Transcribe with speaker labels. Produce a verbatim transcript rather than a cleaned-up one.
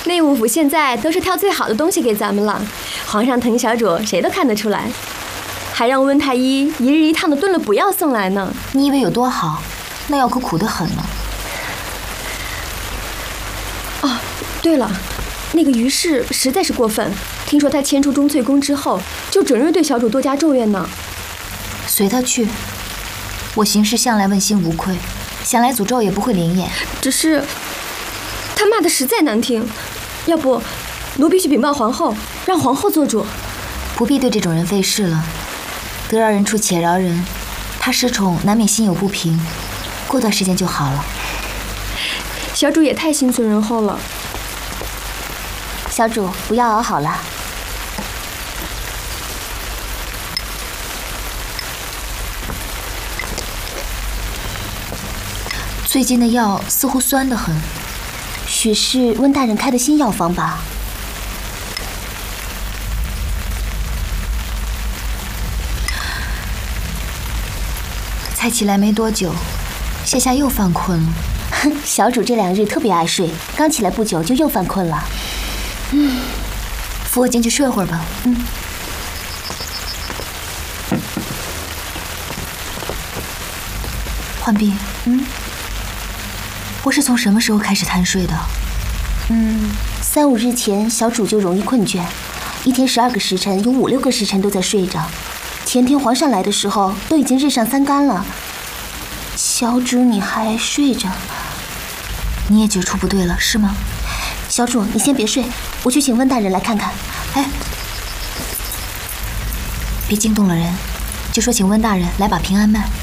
Speaker 1: 内务府现在都是挑最好的东西给咱们了，皇上疼小主，谁都看得出来，还让温太医一日一趟的炖了补药送来呢。
Speaker 2: 你以为有多好？那药可苦得很呢。
Speaker 1: 哦，对了，那个于氏实在是过分，听说他迁出钟粹宫之后，就准是对小主多加咒怨呢。
Speaker 2: 随他去，我行事向来问心无愧，想来诅咒也不会灵验。
Speaker 1: 只是他骂的实在难听，要不奴婢去禀报皇后，让皇后做主。
Speaker 2: 不必对这种人费事了，得饶人处且饶人，他失宠难免心有不平，过段时间就好了。
Speaker 1: 小主也太心存仁厚了。
Speaker 2: 小主，不要熬好了。最近的药似乎酸得很，许是温大人开的新药方吧？才起来没多久，现下又犯困了。哼，小主这两日特别爱睡，刚起来不久就又犯困了。嗯，扶我进去睡会儿吧。嗯。浣碧，嗯，我是从什么时候开始贪睡的？嗯，三五日前，小主就容易困倦，一天十二个时辰，有五六个时辰都在睡着。前天皇上来的时候，都已经日上三竿了。小主，你还睡着？你也觉出不对了，是吗？小主，你先别睡，我去请温大人来看看。哎，别惊动了人，就说请温大人来把平安脉。